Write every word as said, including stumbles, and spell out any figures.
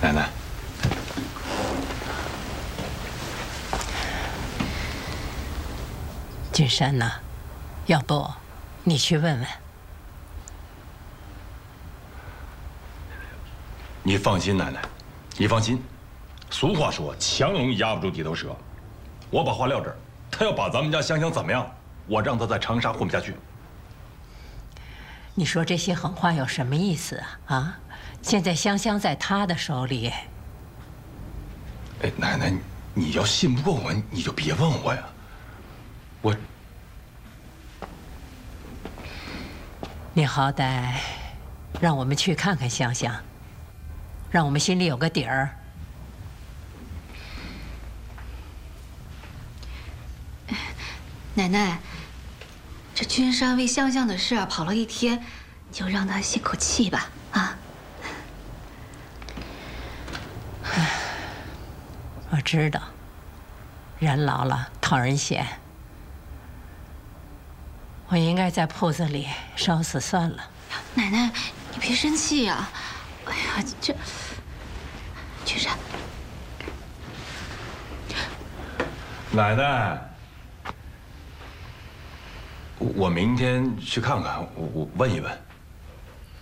奶奶， 君山呐，要不你去问问。 你放心，奶奶，你放心。俗话说，强龙压不住地头蛇。我把话撂这儿，他要把咱们家香香怎么样，我让他在长沙混不下去。 你说这些狠话有什么意思啊？啊，现在香香在他的手里。 哎，奶奶，你要信不过我，你就别问我呀。我， 你好歹让我们去看看香香，让我们心里有个底儿。 奶奶，这君山为香香的事啊跑了一天，就让他歇口气吧，啊！ 我知道，人老了讨人嫌，我应该在铺子里烧死算了。 奶奶，你别生气呀！哎呀，这君山， 奶奶，我明天去看看，我我问一问。